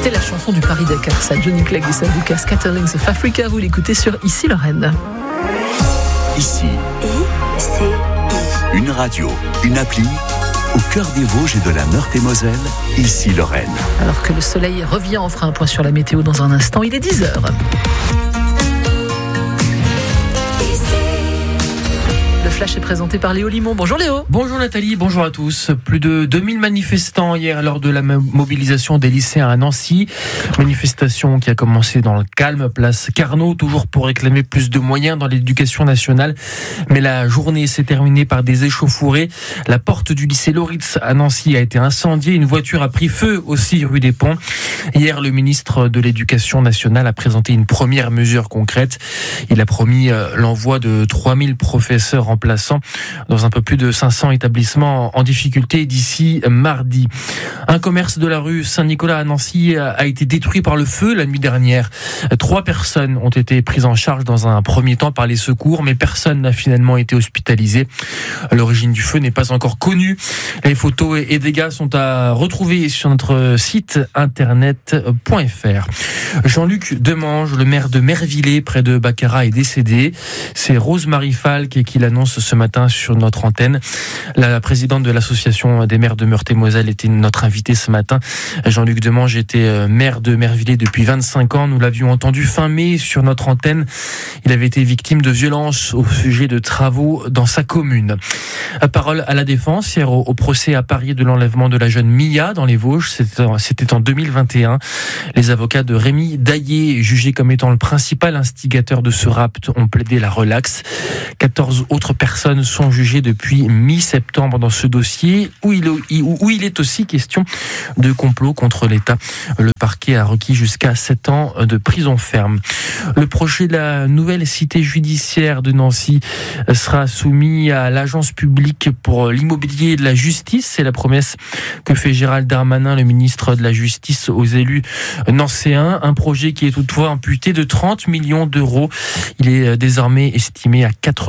C'était la chanson du Paris-Dakar, ça, Johnny Clegg et Sambuca, Scatterlings of Africa. Vous l'écoutez sur Ici Lorraine. Ici, ICI. une radio, une appli, au cœur des Vosges et de la Meurthe-et-Moselle, Ici Lorraine. Alors que le soleil revient, on fera un point sur la météo dans un instant, il est 10h. Le flash est présenté par Léo Limon. Bonjour Léo. Bonjour Nathalie, bonjour à tous. Plus de 2000 manifestants hier lors de la mobilisation des lycéens à Nancy. Manifestation qui a commencé dans le calme, place Carnot, toujours pour réclamer plus de moyens dans l'éducation nationale. Mais la journée s'est terminée par des échauffourées. La porte du lycée Loritz à Nancy a été incendiée. Une voiture a pris feu aussi rue des Ponts. Hier, le ministre de l'Éducation nationale a présenté une première mesure concrète. Il a promis l'envoi de 3000 professeurs remplaçants dans un peu plus de 500 établissements en difficulté d'ici mardi. Un commerce de la rue Saint-Nicolas à Nancy a été détruit par le feu la nuit dernière. 3 personnes ont été prises en charge dans un premier temps par les secours, mais personne n'a finalement été hospitalisé. L'origine du feu n'est pas encore connue. Les photos et dégâts sont à retrouver sur notre site internet.fr. Jean-Luc Demange, le maire de Mervillers, près de Baccarat, est décédé. C'est Rose-Marie Falk qui l'annonce ce matin sur notre antenne. La présidente de l'association des maires de Meurthe-et-Moselle était notre invitée ce matin. Jean-Luc Demange était maire de Mervillers depuis 25 ans. Nous l'avions entendu fin mai sur notre antenne. Il avait été victime de violences au sujet de travaux dans sa commune. Parole à la défense hier au procès à Paris de l'enlèvement de la jeune Mia dans les Vosges. C'était en 2021. Les avocats de Rémi Daillé, jugés comme étant le principal instigateur de ce rapt, ont plaidé la relaxe. 14 autres personnes sont jugées depuis mi-septembre dans ce dossier où il est aussi question de complot contre l'État. Le parquet a requis jusqu'à 7 ans de prison ferme. Le projet de la nouvelle cité judiciaire de Nancy sera soumis à l'agence publique pour l'immobilier et de la justice. C'est la promesse que fait Gérald Darmanin, le ministre de la Justice, aux élus nancéens. Un projet qui est toutefois amputé de 30 millions d'euros. Il est désormais estimé à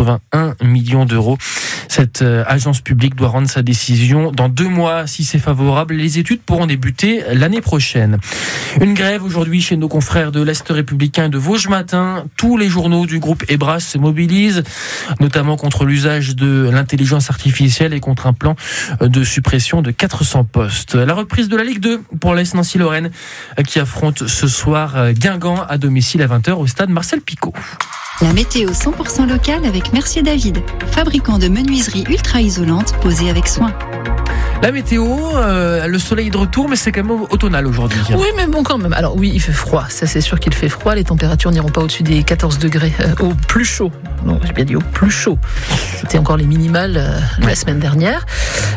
81 millions d'euros. Cette agence publique doit rendre sa décision dans 2 mois. Si c'est favorable, les études pourront débuter l'année prochaine. Une grève aujourd'hui chez nos confrères de l'Est républicain de Vosges Matin. Tous les journaux du groupe Ebras se mobilisent, notamment contre l'usage de l'intelligence artificielle et contre un plan de suppression de 400 postes. La reprise de la Ligue 2 pour l'AS Nancy-Lorraine qui affronte ce soir Guingamp à domicile à 20h au stade Marcel Picot. La météo 100% locale avec Mercier David, fabricant de menuiseries ultra isolantes posées avec soin. La météo, le soleil est de retour, mais c'est quand même automnal aujourd'hui. Oui, mais bon quand même. Alors oui, il fait froid, ça c'est sûr qu'il fait froid. Les températures n'iront pas au-dessus des 14 degrés au plus chaud. Non, j'ai bien dit au plus chaud. C'était encore les minimales la semaine dernière.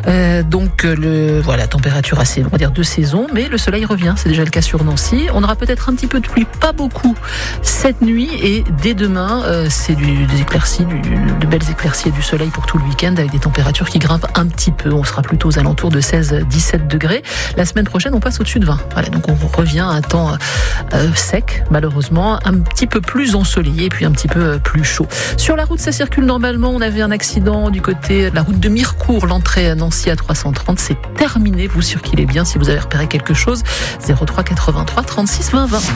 Donc voilà, température assez, on va dire, de saison, mais le soleil revient. C'est déjà le cas sur Nancy. On aura peut-être un petit peu de pluie, pas beaucoup, cette nuit, et dès demain, c'est des éclaircies, de belles éclaircies et du soleil pour tout le week-end avec des températures qui grimpent un petit peu. On sera plutôt aux alentours de 16-17 degrés. La semaine prochaine, on passe au-dessus de 20. Voilà, donc on revient à un temps sec, malheureusement, un petit peu plus ensoleillé et puis un petit peu plus chaud. Sur la route, ça circule normalement. On avait un accident du côté de la route de Mirecourt, l'entrée à Nancy à 330. C'est terminé. Vous circulez bien si vous avez repéré quelque chose. 03 83 36 20 20.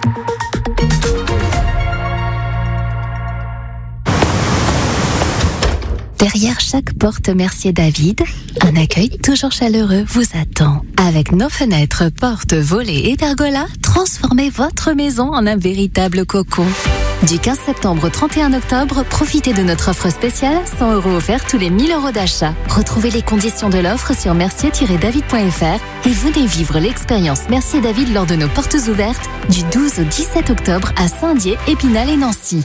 Derrière chaque porte Mercier David, un accueil toujours chaleureux vous attend. Avec nos fenêtres, portes, volets et pergolas, transformez votre maison en un véritable cocon. Du 15 septembre au 31 octobre, profitez de notre offre spéciale, 100 € offerts tous les 1000 € d'achat. Retrouvez les conditions de l'offre sur mercier-david.fr et venez vivre l'expérience Mercier David lors de nos portes ouvertes du 12 au 17 octobre à Saint-Dié, Épinal et Nancy.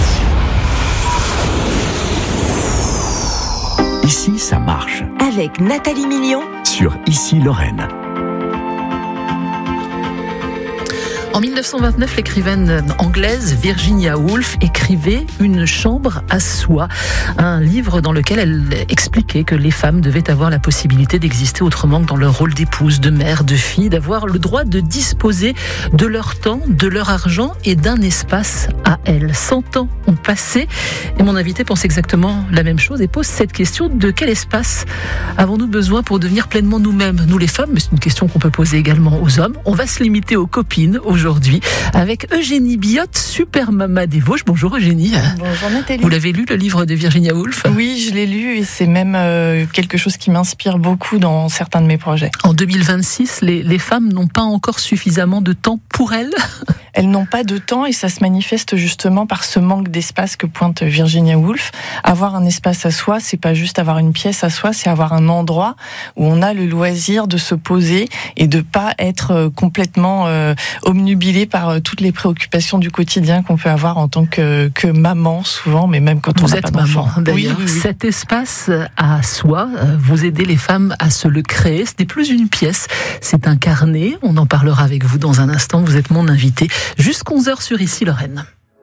Ici, ça marche. Avec Nathalie Million Sur Ici Lorraine. En 1929, l'écrivaine anglaise Virginia Woolf écrivait Une chambre à soi, un livre dans lequel elle expliquait que les femmes devaient avoir la possibilité d'exister autrement que dans leur rôle d'épouse, de mère, de fille, d'avoir le droit de disposer de leur temps, de leur argent et d'un espace à elles. 100 ans ont passé et mon invité pense exactement la même chose et pose cette question: de quel espace avons-nous besoin pour devenir pleinement nous-mêmes, nous les femmes? Mais c'est une question qu'on peut poser également aux hommes. On va se limiter aux copines aujourd'hui avec Eugénie Biotte, super mama des Vosges. Bonjour Eugénie. Bonjour Nathalie. Vous l'avez lu, le livre de Virginia Woolf? Oui, je l'ai lu et c'est même quelque chose qui m'inspire beaucoup dans certains de mes projets. En 2026, les femmes n'ont pas encore suffisamment de temps pour elles. Elles n'ont pas de temps et ça se manifeste justement par ce manque d'espace que pointe Virginia Woolf. Avoir un espace à soi, c'est pas juste avoir une pièce à soi, c'est avoir un endroit où on a le loisir de se poser et de pas être complètement obnubilé par toutes les préoccupations du quotidien qu'on peut avoir en tant que maman souvent, mais même quand on n'a pas d'enfant. Vous êtes maman d'ailleurs. Oui. Cet espace à soi, vous aidez les femmes à se le créer. Ce n'est plus une pièce, c'est un carnet. On en parlera avec vous dans un instant. Vous êtes mon invité. Jusqu'à 11h sur Ici Lorraine.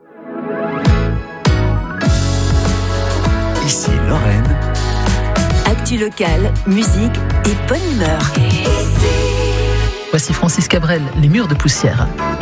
Ici Lorraine. Actu locale, musique et bonne humeur. Voici Francis Cabrel, Les murs de poussière.